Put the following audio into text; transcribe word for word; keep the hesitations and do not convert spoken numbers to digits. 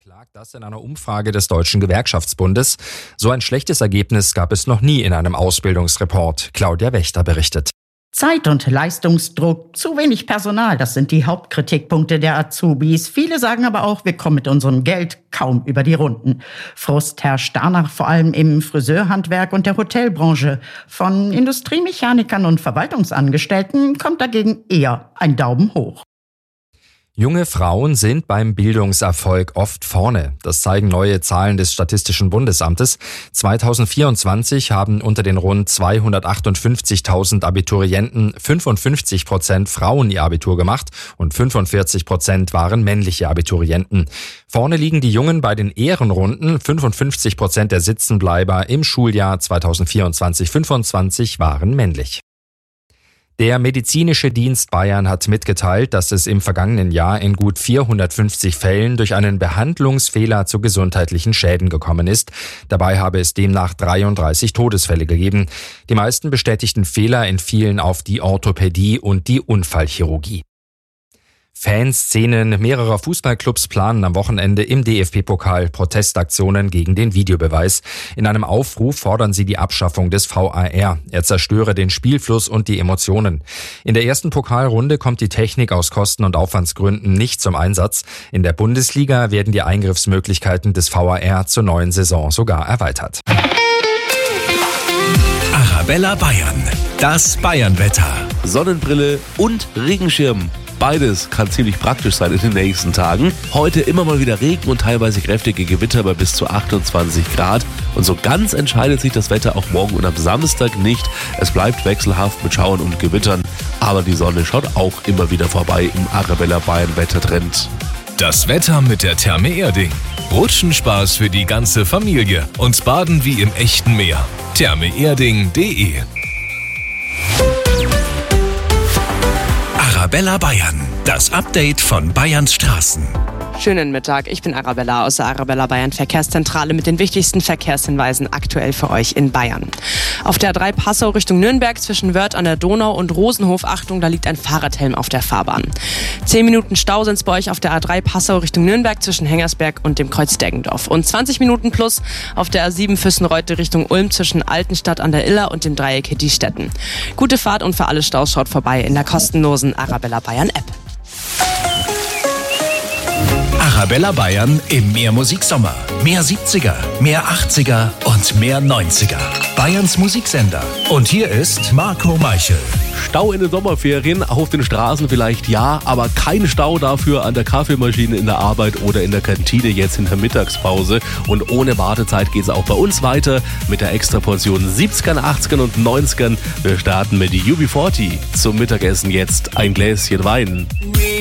Klagt das in einer Umfrage des Deutschen Gewerkschaftsbundes. So ein schlechtes Ergebnis gab es noch nie in einem Ausbildungsreport. Claudia Wächter berichtet. Zeit- und Leistungsdruck, zu wenig Personal, das sind die Hauptkritikpunkte der Azubis. Viele sagen aber auch, wir kommen mit unserem Geld kaum über die Runden. Frust herrscht danach vor allem im Friseurhandwerk und der Hotelbranche. Von Industriemechanikern und Verwaltungsangestellten kommt dagegen eher ein Daumen hoch. Junge Frauen sind beim Bildungserfolg oft vorne. Das zeigen neue Zahlen des Statistischen Bundesamtes. zweitausendvierundzwanzig haben unter den rund zweihundertachtundfünfzigtausend Abiturienten fünfundfünfzig Prozent Frauen ihr Abitur gemacht und fünfundvierzig Prozent waren männliche Abiturienten. Vorne liegen die Jungen bei den Ehrenrunden. fünfundfünfzig Prozent der Sitzenbleiber im Schuljahr zweitausendvierundzwanzig fünfundzwanzig waren männlich. Der Medizinische Dienst Bayern hat mitgeteilt, dass es im vergangenen Jahr in gut vierhundertfünfzig Fällen durch einen Behandlungsfehler zu gesundheitlichen Schäden gekommen ist. Dabei habe es demnach dreiunddreißig Todesfälle gegeben. Die meisten bestätigten Fehler entfielen auf die Orthopädie und die Unfallchirurgie. Fanszenen mehrerer Fußballclubs planen am Wochenende im D F B-Pokal Protestaktionen gegen den Videobeweis. In einem Aufruf fordern sie die Abschaffung des V A R. Er zerstöre den Spielfluss und die Emotionen. In der ersten Pokalrunde kommt die Technik aus Kosten- und Aufwandsgründen nicht zum Einsatz. In der Bundesliga werden die Eingriffsmöglichkeiten des V A R zur neuen Saison sogar erweitert. Arabella Bayern, das Bayernwetter. Sonnenbrille und Regenschirm. Beides kann ziemlich praktisch sein in den nächsten Tagen. Heute immer mal wieder Regen und teilweise kräftige Gewitter bei bis zu achtundzwanzig Grad. Und so ganz entscheidet sich das Wetter auch morgen und am Samstag nicht. Es bleibt wechselhaft mit Schauern und Gewittern. Aber die Sonne schaut auch immer wieder vorbei im Arabella Bayern Wettertrend. Das Wetter mit der Therme Erding. Rutschenspaß für die ganze Familie und Baden wie im echten Meer. therme erding punkt de Arabella Bayern, das Update von Bayerns Straßen. Schönen Mittag, ich bin Arabella aus der Arabella Bayern Verkehrszentrale mit den wichtigsten Verkehrshinweisen aktuell für euch in Bayern. Auf der A drei Passau Richtung Nürnberg zwischen Wörth an der Donau und Rosenhof, Achtung, da liegt ein Fahrradhelm auf der Fahrbahn. Zehn Minuten Stau sind es bei euch auf der A drei Passau Richtung Nürnberg zwischen Hengersberg und dem Kreuz Deggendorf. Und zwanzig Minuten plus auf der A sieben Füssenreute Richtung Ulm zwischen Altenstadt an der Iller und dem Dreieck Heddistetten. Gute Fahrt und für alle Staus schaut vorbei in der kostenlosen Arabella Bayern App. Arabella Bayern im Mehrmusiksommer. Mehr siebziger, mehr achtziger und mehr neunziger. Bayerns Musiksender. Und hier ist Marco Meichel. Stau in den Sommerferien, auf den Straßen vielleicht ja, aber kein Stau dafür an der Kaffeemaschine in der Arbeit oder in der Kantine jetzt in der Mittagspause. Und ohne Wartezeit geht es auch bei uns weiter mit der Extraportion siebzigern, achtzigern und neunzigern. Wir starten mit U B vierzig. Zum Mittagessen jetzt ein Gläschen Wein.